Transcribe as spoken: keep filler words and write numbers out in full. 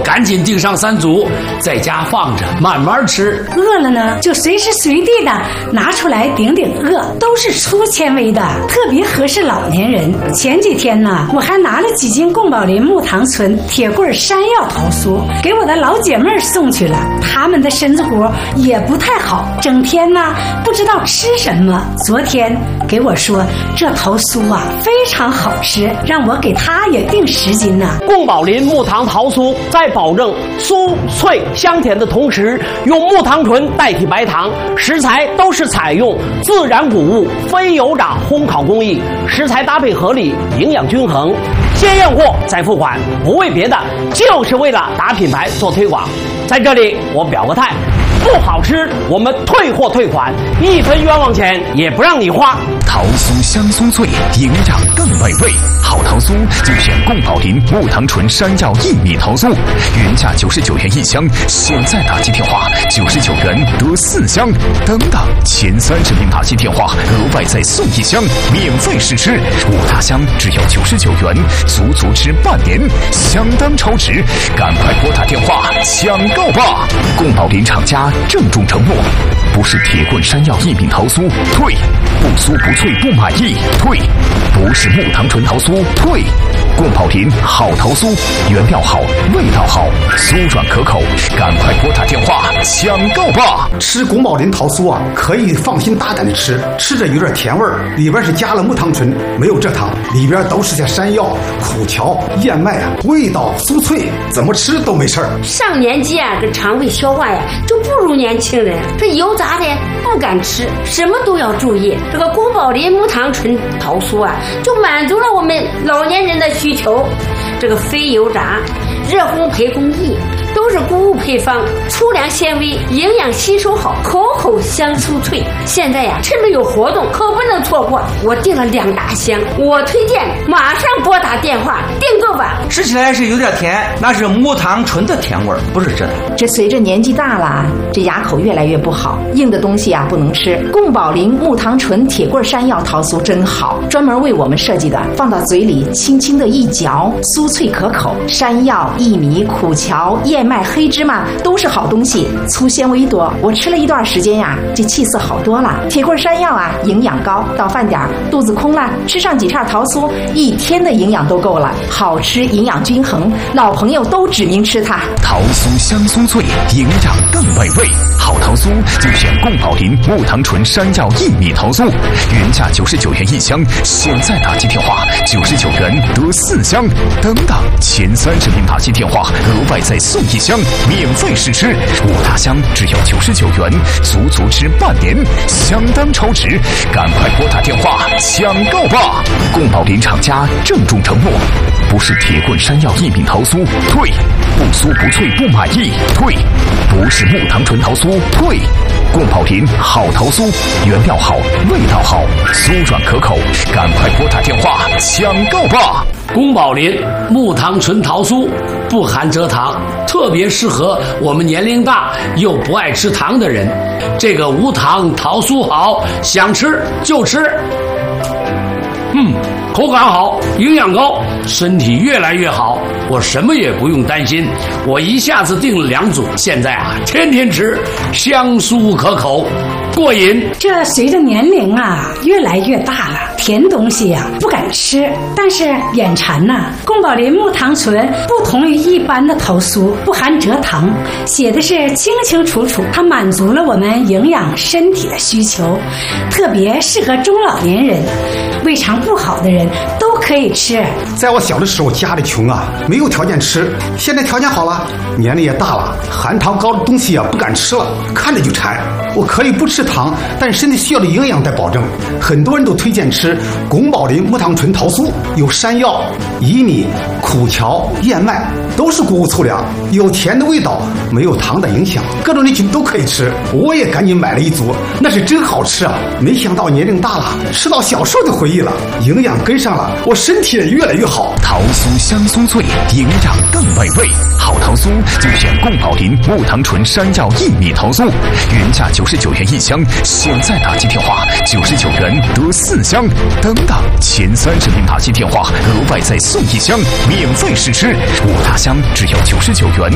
赶紧订上三组，在家放着慢慢吃。 饿了呢，就随时随地的拿出来顶顶饿，都是粗纤维的，特别合适老年人。前几天呢，我还拿了几斤宫保林木糖醇铁棍山药桃酥给我的老姐妹送去了，她们的身子骨也不太好，整天呢不知道吃什么。昨天给我说这桃酥啊非常好吃，让我给她也订十斤呢。 宫保林木糖桃酥在保证酥脆香甜的同时，用木糖醇代替白糖，食材都是采用自然谷物非油炸烘烤工艺，食材搭配合理，营养均衡。先验货再付款，不为别的，就是为了打品牌做推广。在这里我表个态，不好吃我们退货退款，一分冤枉钱也不让你花。 桃酥香酥脆，营养更美味。好桃酥就选宫保林木糖醇山药薏米桃酥，原价九十九元一箱，现在打击电话九十九元得四箱，等等前三十名打击电话额外再送一箱，免费试吃。五大箱只要九十九元，足足吃半年，相当超值，赶快拨打电话抢购吧！宫保林厂家郑重承诺，不是铁棍山药薏米桃酥退，不酥不脆不满意退，不是木糖醇桃酥退，宫保林好桃酥，原料好，味道好，酥软可口，赶快拨打电话抢购吧！ 吃宫保林桃酥啊，可以放心大胆的吃，吃着有点甜味儿，里边是加了木糖醇，没有蔗糖，里边都是些山药、苦荞、燕麦啊，味道酥脆，怎么吃都没事儿。 上年纪啊，这肠胃消化呀就不如年轻人，这油炸的不敢吃，什么都要注意。这个宫保林木糖醇桃酥啊，就满足了我们老年人的需求。这个非油炸、热烘焙工艺，都是谷物配方，粗粮纤维，营养吸收好，口口香酥脆。现在呀，趁着有活动，可不能错过。我订了两大箱，我推荐马上拨打电话订购吧。 吃起来是有点甜，那是木糖醇的甜味儿，不是真的。 这随着年纪大了，这牙口越来越不好，硬的东西啊不能吃。宫保林木糖醇铁棍山药桃酥真好，专门为我们设计的，放到嘴里轻轻的一嚼，酥脆可口。山药、薏米、苦荞、燕麦、黑芝麻都是好东西，粗纤维多。我吃了一段时间呀，这气色好多了。铁棍山药啊，营养高，到饭点肚子空了，吃上几片桃酥，一天的营养都够了。好吃，营养均衡，老朋友都指名吃它。 桃酥香酥脆，营养更美味。好桃酥就选宫保林木糖醇山药薏米桃酥，原价九十九元一箱，现在打击电话九十九元得四箱，等等前三十名打击电话额外再送一箱，免费试吃。五大箱只要九十九元，足足吃半年，相当超值，赶快拨打电话抢购吧！宫保林厂家郑重承诺，不是铁棍山药薏米桃酥退，不酥不脆不满意退，不是木糖醇桃酥退，宫保林好桃酥，原料好，味道好，酥软可口，赶快拨打电话抢购吧！ 宫保林木糖醇桃酥不含蔗糖，特别适合我们年龄大又不爱吃糖的人。这个无糖桃酥好，想吃就吃。嗯，口感好，营养高，身体越来越好，我什么也不用担心。我一下子订了两组，现在啊，天天吃，香酥可口，过瘾。 这随着年龄啊越来越大了，甜东西呀、啊、不敢吃，但是眼馋呐、啊。宫保林木糖醇不同于一般的桃酥，不含蔗糖，写的是清清楚楚，它满足了我们营养身体的需求，特别适合中老年人，胃肠不好的人都可以吃。 在我小的时候，家里穷啊，没有条件吃。现在条件好了，年龄也大了，含糖高的东西啊不敢吃了，看着就馋。我可以不吃糖，但身体需要的营养得保证。很多人都推荐吃宫保林木糖醇桃酥，有山药、薏米、苦荞、燕麦，都是谷物粗粮，有甜的味道，没有糖的影响，各种类型都可以吃。我也赶紧买了一组，那是真好吃啊！没想到年龄大了，吃到小时候的回忆了，营养跟上了，我身体也越来越好。 桃酥香酥脆，营养更美味。好桃酥就选宫保林木糖醇山药薏米桃酥，原价九十九元一箱，现在打击电话九十九元得四箱，等等前三十名打击电话额外再送一箱，免费试吃。五大箱只要九十九元，